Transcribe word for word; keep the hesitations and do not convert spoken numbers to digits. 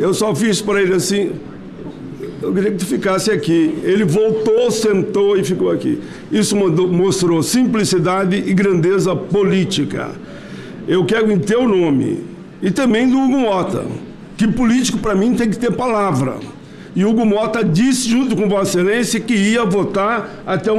Eu só fiz para ele assim, eu queria que tu ficasse aqui. Ele voltou, sentou e ficou aqui. Isso mostrou simplicidade e grandeza política. Eu quero em teu nome, e também do Hugo Mota, que político para mim tem que ter palavra. E Hugo Mota disse, junto com Vossa Excelência, que ia votar até um